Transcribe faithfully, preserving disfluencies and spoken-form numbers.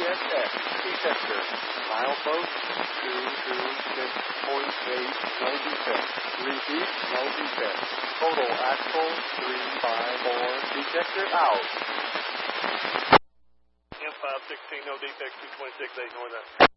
S X, detector. Milepost two two six point eight, no defect. Repeat, no defect. Total axle three five four, detector out. M five sixteen, no defect, two twenty-six, eight, north.